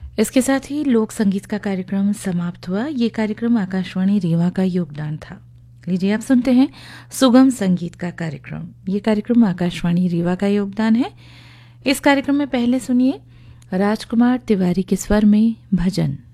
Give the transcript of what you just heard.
इसके साथ ही लोक संगीत का कार्यक्रम समाप्त हुआ। ये कार्यक्रम आकाशवाणी रीवा का योगदान था। लीजिए आप सुनते हैं सुगम संगीत का कार्यक्रम। ये कार्यक्रम आकाशवाणी रीवा का योगदान है। इस कार्यक्रम में पहले सुनिए राजकुमार तिवारी के स्वर में भजन।